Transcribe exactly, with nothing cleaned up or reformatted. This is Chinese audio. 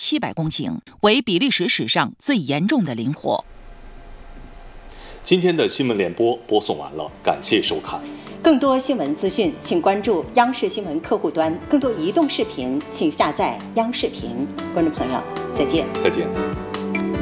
七百公顷，为比利时史上最严重的林火。 今天的新闻联播播送完了，感谢收看。 更多新闻资讯，请关注央视新闻客户端；更多移动视频，请下载央视频。观众朋友，再见。 再见。